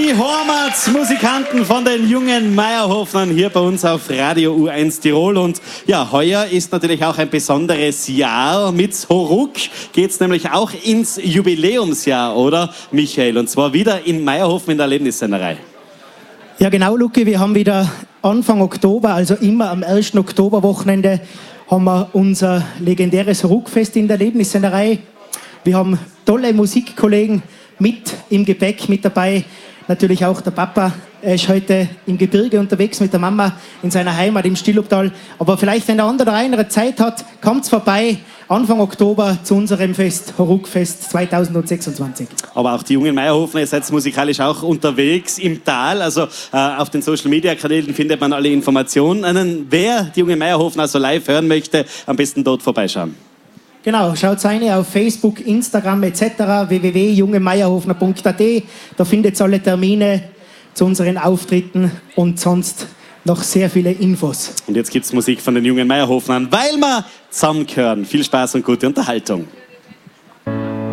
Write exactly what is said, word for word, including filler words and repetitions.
Die Hormats-Musikanten von den jungen Meierhofnern hier bei uns auf Radio U eins Tirol. Und ja, heuer ist natürlich auch ein besonderes Jahr. Mit Horuk geht es nämlich auch ins Jubiläumsjahr, oder Michael? Und zwar wieder in Meierhofen in der Erlebnissennerei. Ja genau, Luki, wir haben wieder Anfang Oktober, also immer am ersten Oktoberwochenende, haben wir unser legendäres Horuk-Fest in der Erlebnissennerei. Wir haben tolle Musikkollegen mit im Gepäck mit dabei. Natürlich auch der Papa, er ist heute im Gebirge unterwegs mit der Mama in seiner Heimat im Stillobtal. Aber vielleicht, wenn der andere oder eine Zeit hat, kommt's vorbei Anfang Oktober zu unserem Fest, Horuk-Fest zweitausendsechsundzwanzig. Aber auch die jungen Meierhofner, ihr seid musikalisch auch unterwegs im Tal. Also äh, auf den Social-Media-Kanälen findet man alle Informationen. Wer die jungen Meierhofner also live hören möchte, am besten dort vorbeischauen. Genau, schaut rein auf Facebook, Instagram et cetera w w w punkt junge meierhofner punkt a t. Da findet ihr alle Termine zu unseren Auftritten und sonst noch sehr viele Infos. Und jetzt gibt es Musik von den jungen Meierhofnern, weil wir zusammengehören. Viel Spaß und gute Unterhaltung.